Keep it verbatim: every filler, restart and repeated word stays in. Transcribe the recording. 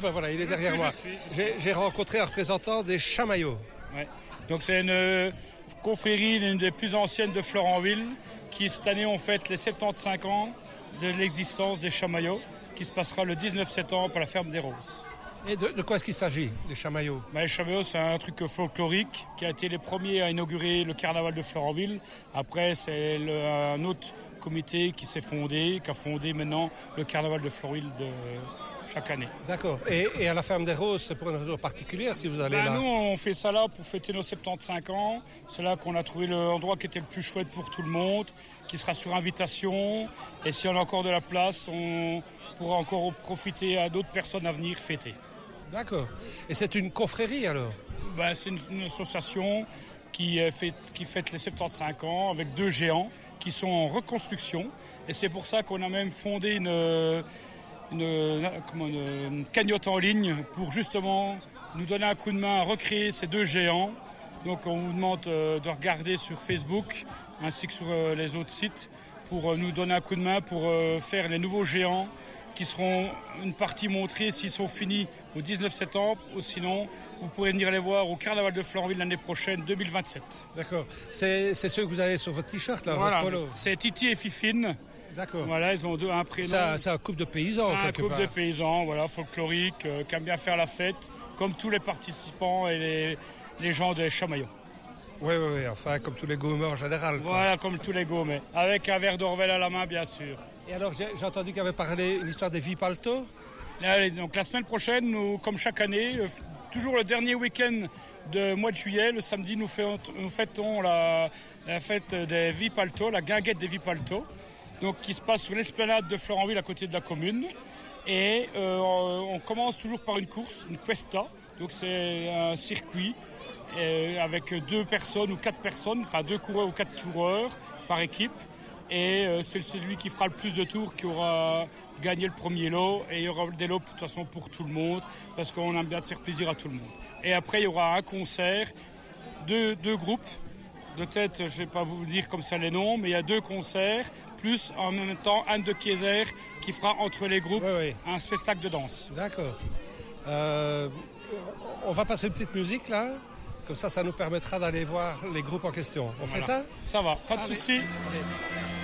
Ah ben voilà, il est Je derrière suis, moi. je suis, je suis. J'ai, j'ai rencontré un représentant des Chamaillots. Ouais. Donc c'est une euh, confrérie, l'une des plus anciennes de Florentville, qui cette année on fête les soixante-quinze ans de l'existence des Chamaillots, qui se passera le dix-neuf septembre à la ferme des Roses. Et de, de quoi est-ce qu'il s'agit, les Chamaillots? Bah, les Chamaillots, c'est un truc folklorique qui a été les premiers à inaugurer le carnaval de Florentville. Après, c'est le, un autre comité qui s'est fondé, qui a fondé maintenant le carnaval de Florentville de chaque année. D'accord. Et, et à la ferme des Roses, c'est pour une raison particulière si vous allez Bah, là? nous, on fait ça là pour fêter nos soixante-quinze ans. C'est là qu'on a trouvé l'endroit qui était le plus chouette pour tout le monde, qui sera sur invitation. Et si on a encore de la place, on pourra encore profiter à d'autres personnes à venir fêter. D'accord. Et c'est une confrérie alors? Ben, c'est une, une association qui, euh, fait, qui fête les soixante-quinze ans avec deux géants qui sont en reconstruction. Et c'est pour ça qu'on a même fondé une, une, une, comment, une, une cagnotte en ligne pour justement nous donner un coup de main à recréer ces deux géants. Donc on vous demande euh, de regarder sur Facebook ainsi que sur euh, les autres sites pour euh, nous donner un coup de main pour euh, faire les nouveaux géants qui seront une partie montrée s'ils sont finis au dix-neuf septembre, ou sinon vous pourrez venir les voir au Carnaval de Florentville l'année prochaine, deux mille vingt-sept. D'accord. C'est, c'est ceux que vous avez sur votre t-shirt là, Voilà, votre polo? c'est Titi et Fifine. D'accord. Voilà, ils ont deux, un prénom. C'est un, c'est un couple de paysans C'est un quelque couple part. de paysans, voilà, folklorique, euh, qui aime bien faire la fête, comme tous les participants et les, les gens des Chamaillots. Oui, oui, oui, enfin comme tous les gourmets en général. Quoi. Voilà, comme tous les gourmets, avec un verre d'Orvel à la main, bien sûr. Et alors j'ai, j'ai entendu qu'il y avait parlé une histoire des Vipalto. Allez, donc la semaine prochaine, nous, comme chaque année, euh, toujours le dernier week-end de mois de juillet, le samedi, nous, fait, nous fêtons la, la fête des Vipalto, la guinguette des Vipalto, donc qui se passe sur l'esplanade de Florentville à côté de la commune. Et euh, on commence toujours par une course, une cuesta, donc c'est un circuit euh, avec deux personnes ou quatre personnes, enfin deux coureurs ou quatre coureurs par équipe. Et euh, c'est celui qui fera le plus de tours qui aura gagné le premier lot. Et il y aura des lots de toute façon pour tout le monde, parce qu'on aime bien de faire plaisir à tout le monde. Et après, il y aura un concert, deux, deux groupes. De tête, je ne vais pas vous dire comme ça les noms, mais il y a deux concerts, plus en même temps Anne de Kieser qui fera entre les groupes Oui, oui. un spectacle de danse. D'accord. Euh, on va passer une petite musique là. Comme ça, ça nous permettra d'aller voir les groupes en question. On Voilà. fait ça? Ça va, pas de Allez. souci. Allez.